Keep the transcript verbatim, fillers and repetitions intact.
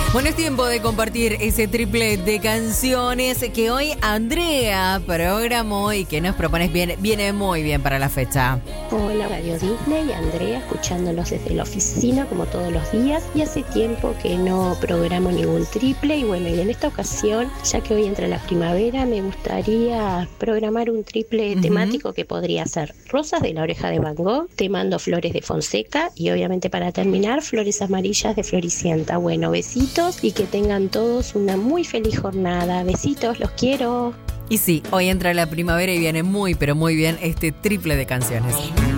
Bueno, es tiempo de compartir ese triple de canciones que hoy Andrea programó y que nos propones bien, viene muy bien para la fecha. Hola, Radio Disney, Andrea, escuchándolos desde la oficina como todos los días, y hace tiempo que no programo ningún triple, y bueno, y en esta ocasión, ya que hoy entra la primavera, me gustaría programar un triple uh-huh. temático que podría ser Rosas de la Oreja de Van Gogh, Te Mando Flores de Fonseca, y obviamente para terminar, Flores Amarillas de Floricienta. Bueno, besitos y que tengan todos una muy feliz jornada. Besitos, los quiero. Y sí, hoy entra la primavera y viene muy, pero muy bien este triple de canciones.